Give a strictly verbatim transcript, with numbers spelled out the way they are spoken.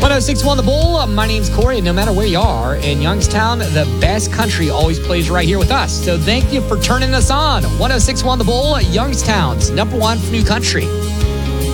one oh six point one The Bull. My name's Corey, and no matter where you are in Youngstown, the best country always plays right here with us. So thank you for turning us on. one oh six point one The Bull, Youngstown's number one for new country.